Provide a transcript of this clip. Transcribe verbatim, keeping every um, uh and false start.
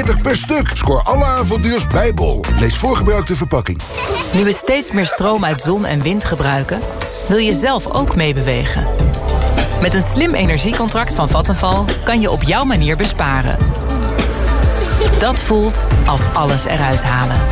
veertig per stuk. Scoor alle Avontures bij Bol. Lees voorgebruikte verpakking. Nu we steeds meer stroom uit zon en wind gebruiken, wil je zelf ook meebewegen. Met een slim energiecontract van Vattenfall kan je op jouw manier besparen. Dat voelt als alles eruit halen.